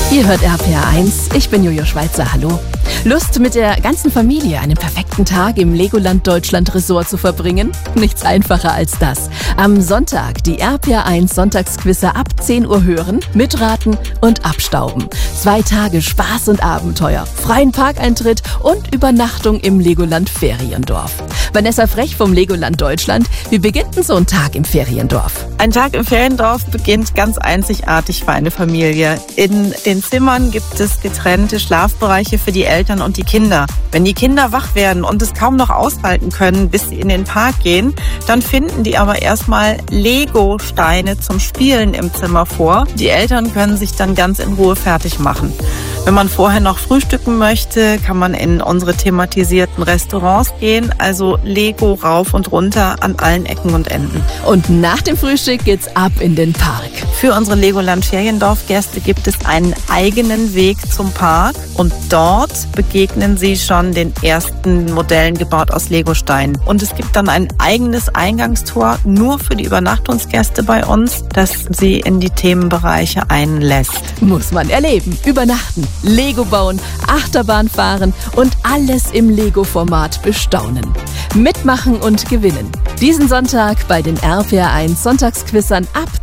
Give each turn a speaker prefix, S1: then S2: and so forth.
S1: Ihr hört RPR 1, ich bin Jojo Schweizer, hallo. Lust, mit der ganzen Familie einen perfekten Tag im Legoland Deutschland Resort zu verbringen? Nichts einfacher als das. Am Sonntag die RPR 1 Sonntagsquizze ab 10 Uhr hören, mitraten und abstauben. 2 Tage Spaß und Abenteuer, freien Parkeintritt und Übernachtung im Legoland Feriendorf. Vanessa Frech vom Legoland Deutschland, wie beginnt denn so ein Tag im Feriendorf?
S2: Ein Tag im Feriendorf beginnt ganz einzigartig für eine Familie. In den Zimmern gibt es getrennte Schlafbereiche für die Eltern und die Kinder. Wenn die Kinder wach werden und es kaum noch aushalten können, bis sie in den Park gehen, dann finden die aber erstmal Lego-Steine zum Spielen im Zimmer vor. Die Eltern können sich dann ganz in Ruhe fertig machen. Wenn man vorher noch frühstücken möchte, kann man in unsere thematisierten Restaurants gehen, also Lego rauf und runter an allen Ecken und Enden.
S1: Und nach dem Frühstück geht's ab in den Park.
S2: Für unsere Legoland Feriendorf-Gäste gibt es einen eigenen Weg zum Park und dort begegnen sie schon den ersten Modellen gebaut aus Legosteinen. Und es gibt dann ein eigenes Eingangstor nur für die Übernachtungsgäste bei uns, das sie in die Themenbereiche einlässt.
S1: Muss man erleben, übernachten, Lego bauen, Achterbahn fahren und alles im Lego-Format bestaunen. Mitmachen und gewinnen. Diesen Sonntag bei den RPR 1 Sonntagsquizern ab